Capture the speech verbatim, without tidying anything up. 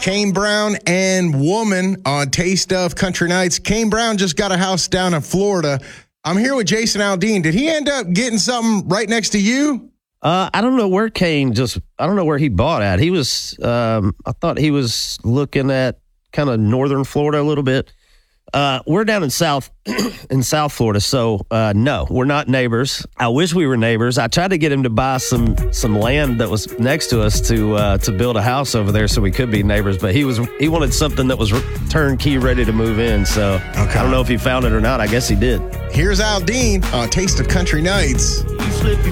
Kane Brown and Woman on Taste of Country Nights. Kane Brown just got a house down in Florida. I'm here with Jason Aldean. Did he end up getting something right next to you? Uh, I don't know where Kane just, I don't know where he bought at. He was, um, I thought he was looking at kind of northern Florida a little bit. Uh, we're down in South, in South Florida. So, uh, no, we're not neighbors. I wish we were neighbors. I tried to get him to buy some, some land that was next to us to, uh, to build a house over there so we could be neighbors. But he was, he wanted something that was turnkey ready to move in. So okay. I don't know if he found it or not. I guess he did. Here's Aldean on Taste of Country Nights.